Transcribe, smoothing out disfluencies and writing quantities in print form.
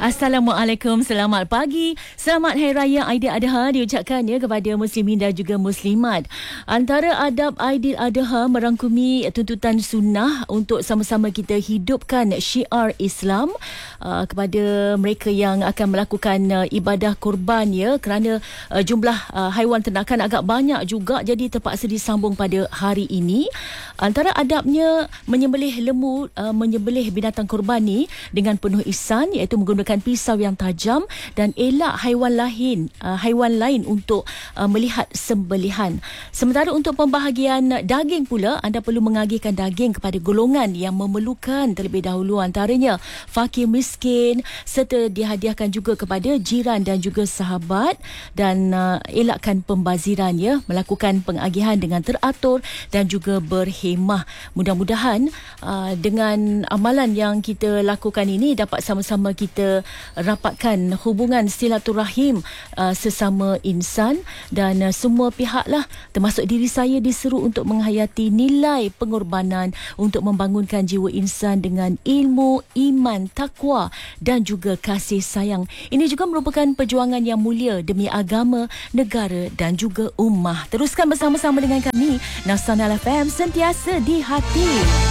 Assalamualaikum, selamat pagi. Selamat Hari Raya Aidiladha diucapkan kepada muslimin dan juga muslimat. Antara adab Aidiladha merangkumi tuntutan sunnah untuk sama-sama kita hidupkan syiar Islam kepada mereka yang akan melakukan ibadah kurban kerana jumlah haiwan ternakan agak banyak juga, jadi terpaksa disambung pada hari ini. Antara adabnya menyembelih lembu, menyembelih binatang kurban ni dengan penuh ihsan, iaitu menggunakan pisau yang tajam dan elak haiwan lain untuk melihat sembelihan. Sementara untuk pembahagian daging pula, anda perlu mengagihkan daging kepada golongan yang memerlukan terlebih dahulu, antaranya fakir miskin, serta dihadiahkan juga kepada jiran dan juga sahabat, dan elakkan pembaziran, melakukan pengagihan dengan teratur dan juga berhemah. Mudah-mudahan dengan amalan yang kita lakukan ini dapat sama-sama kita rapatkan hubungan silaturahim sesama insan, dan semua pihaklah termasuk diri saya diseru untuk menghayati nilai pengorbanan untuk membangunkan jiwa insan dengan ilmu, iman, takwa dan juga kasih sayang. Ini juga merupakan perjuangan yang mulia demi agama, negara dan juga ummah. Teruskan bersama-sama dengan kami, Nasional FM, sentiasa di hati.